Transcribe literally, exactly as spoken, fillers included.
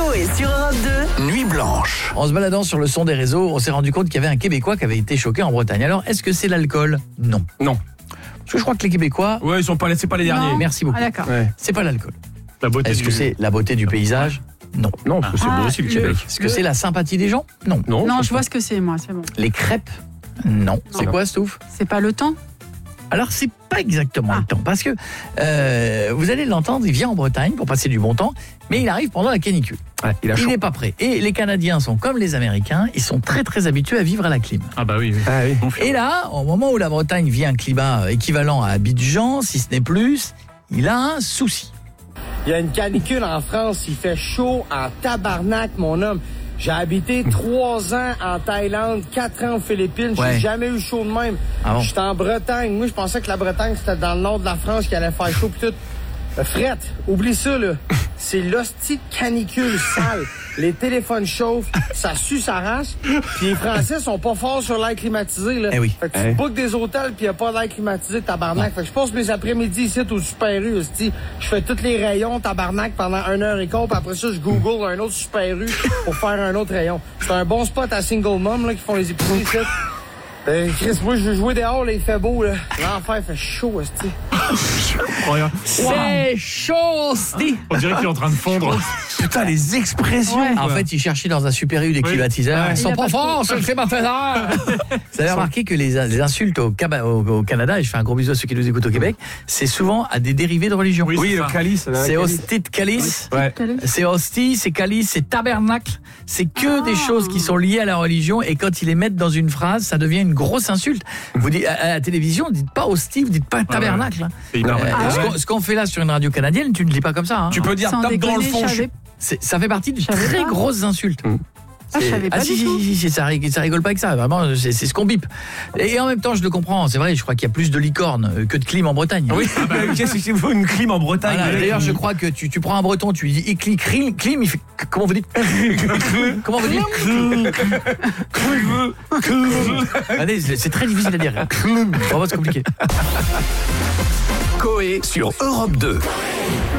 Coé sur Europe deux. Nuit blanche. En se baladant sur le son des réseaux, on s'est rendu compte qu'il y avait un Québécois qui avait été choqué en Bretagne. Alors, est-ce que c'est l'alcool ? Non. Non. Parce que je crois que les Québécois... Ouais, ils sont pas, c'est pas les derniers. Non. Merci beaucoup. Ah, d'accord. Ouais. C'est pas l'alcool. La beauté. Est-ce du... que c'est la beauté du paysage ? Non. Non, parce que c'est Ah, beau aussi le le- Québec. Est-ce que c'est la sympathie des gens ? Non. Non. Non, pense je vois ce que c'est, moi, c'est bon. Les crêpes ? Non. C'est Non. quoi, Stouff ? C'est pas le temps ? Alors, c'est pas exactement Ah. le temps. Parce que, euh, vous allez l'entendre, il vient en Bretagne pour passer du bon temps, mais il arrive pendant la canicule. pas. Ouais, il a Il chaud. n'est pas prêt. Et les Canadiens sont comme les Américains, ils sont très très habitués à vivre à la clim. Ah bah oui. oui. Ah oui. Et là, au moment où la Bretagne vit un climat équivalent à Abidjan, si ce n'est plus, il a un souci. Il y a une canicule en France, il fait chaud en tabarnak, mon homme. J'ai habité trois ans en Thaïlande, quatre ans aux Philippines, j'ai Ouais. jamais eu chaud de même. Ah bon? J'étais en Bretagne. Moi, je pensais que la Bretagne, c'était dans le nord de la France qui allait faire chaud pis tout. Euh, Fret, oublie ça, là. C'est l'hostie de canicule sale. Les téléphones chauffent, ça sue sa race. Puis les Français sont pas forts sur l'air climatisé, là. Eh oui. Fait que tu Eh. bookes des hôtels puis y a pas d'air climatisé, tabarnak. Fait que je passe mes après-midi ici au Super U, hostie. Je fais tous les rayons, tabarnak, pendant une heure et quart. Puis après ça, je google un autre Super U pour faire un autre rayon. C'est un bon spot à Single Mom, là, qui font les épiceries ici. Ben, Chris, moi, je veux jouer dehors, là, il fait beau, là. L'enfer fait chaud, hostie. Regarde. C'est chaud, Steve. On dirait qu'il est en train de fondre. Putain, les expressions. Ouais. En quoi. fait, il cherchait dans un Super U des Oui. climatiseurs. Ouais. Ils sont Il a pas pas forts trop. sur le climatiseur. Vous avez remarqué que les, les insultes au, Caba- au, au Canada, et je fais un gros bisou à ceux qui nous écoutent au Québec, c'est souvent à des dérivés de religion. Oui, Oui, c'est le ça. calice. là, C'est le calice. hostie de calice. Ouais. C'est hostie, c'est calice, c'est tabernacle. C'est que Ah. des choses qui sont liées à la religion et quand ils les mettent dans une phrase, ça devient une grosse insulte. Vous dites à, à la télévision, vous dites pas hostie, vous dites pas tabernacle. hein. C'est hyper Euh, mal. Ah ce ouais qu'on- ce qu'on fait là sur une radio canadienne, tu ne le dis pas comme ça. hein. Tu peux dire Sans tape dans le déconner, fond. je je suis- savais- C'est- Ça fait partie de Je savais très pas. grosses insultes. Ah, je C'est- savais pas ah, si, du si, tout. si, si, ça, rig- ça rigole pas avec ça, vraiment, c'est c'est ce qu'on bip. Et en même temps, je le comprends, c'est vrai, je crois qu'il y a plus de licornes euh, que de clim en Bretagne. Ah oui. Ah bah, qu'est-ce que c'est vous, une clim en Bretagne? Voilà, le mec, d'ailleurs, il- je crois que tu, tu prends un breton, tu lui dis écli, clim, clim, il fait comment vous dites Comment vous dites Allez, c'est c'est très difficile à dire. Vraiment, c'est compliqué. Coé sur Europe deux.